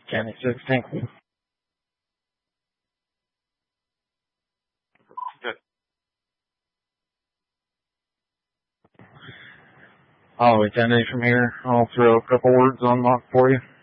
County 16. Good. I'll attend from here. I'll throw a couple words on lock for you.